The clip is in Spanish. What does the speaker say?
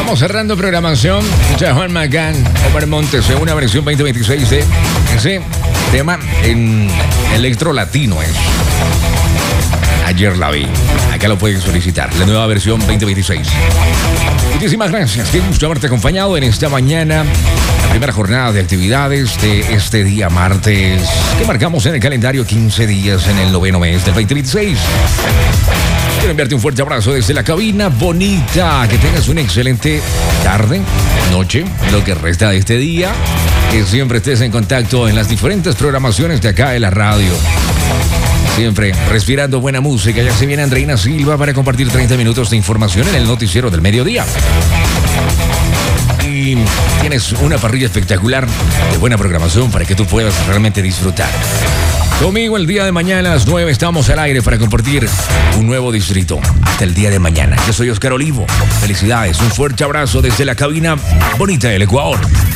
Vamos cerrando programación. Escucha Juan Magán, Omar Montes, en una versión 2026 de ese tema en electro latino. Ayer la vi. Acá lo pueden solicitar. La nueva versión 2026. Muchísimas gracias. Qué gusto haberte acompañado en esta mañana. La primera jornada de actividades de este día martes, que marcamos en el calendario 15 días en el noveno mes del 2026. Quiero enviarte un fuerte abrazo desde la cabina bonita. Que tengas una excelente tarde, noche, lo que resta de este día. Que siempre estés en contacto en las diferentes programaciones de acá de la radio. Siempre respirando buena música. Ya se viene Andreina Silva para compartir 30 minutos de información en el noticiero del mediodía. Y tienes una parrilla espectacular de buena programación para que tú puedas realmente disfrutar. Conmigo el día de mañana a las 9 estamos al aire para compartir un nuevo distrito. Hasta el día de mañana. Yo soy Oscar Olivo. Felicidades. Un fuerte abrazo desde la cabina bonita del Ecuador.